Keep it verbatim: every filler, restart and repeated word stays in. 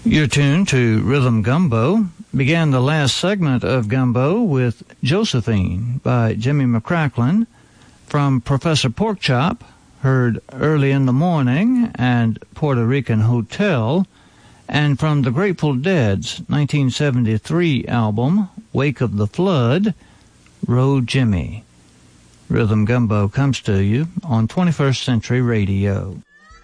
You're tuned to Rhythm Gumbo. Began the last segment of Gumbo with Josephine by Jimmy McCracklin. From Professor Porkchop, heard Early in the Morning and Puerto Rican Hotel. And from the Grateful Dead's nineteen seventy-three album, Wake of the Flood, Road Jimmy. Rhythm Gumbo comes to you on twenty-first Century Radio.